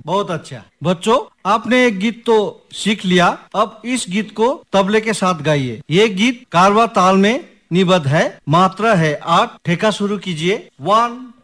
बहुत अच्छा बच्चों, आपने एक गीत तो सीख लिया। अब इस गीत को तबले के साथ गाइए। ये गीत कारवा ताल में निबद्ध है, मात्रा है 8। ठेका शुरू कीजिए। 1